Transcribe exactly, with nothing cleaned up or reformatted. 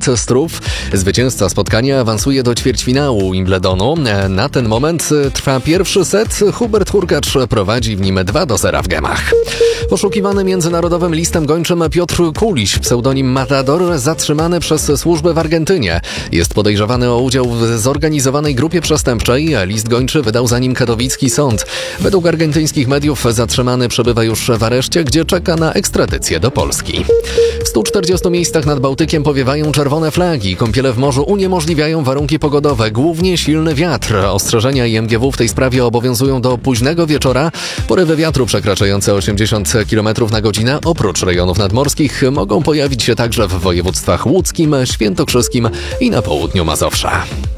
Hubert Struff. Zwycięzca spotkania awansuje do ćwierćfinału Wimbledonu. Na ten moment trwa pierwszy set. Hubert Hurkacz prowadzi w nim dwa do zera w gemach. Poszukiwany międzynarodowym listem gończym Piotr Kuliś, pseudonim Matador, zatrzymany przez służby w Argentynie. Jest podejrzewany o udział w zorganizowanej grupie przestępczej. List gończy wydał za nim katowicki sąd. Według argentyńskich mediów zatrzymany przebywa już w areszcie, gdzie czeka na ekstradycję do Polski. W stu czterdziestu miejscach nad Bałtykiem powiewają czerwone flagi. Kąpiele w morzu uniemożliwiają warunki pogodowe, głównie silny wiatr. Ostrzeżenia I M G W w tej sprawie obowiązują do późnego wieczora. Porywy wiatru przekraczające osiemdziesiąt kilometrów na godzinę oprócz rejonów nadmorskich mogą pojawić się także w województwach łódzkim, świętokrzyskim i na południu Mazowsza.